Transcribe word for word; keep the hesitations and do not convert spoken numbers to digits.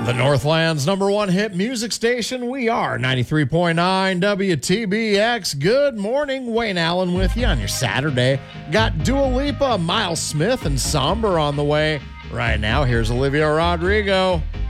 The Northland's number one hit music station. We are ninety-three point nine W T B X. Good morning. Wayne Allen with you on your Saturday. Got Dua Lipa, Miles Smith, and Somber on the way. Right now, here's Olivia Rodrigo.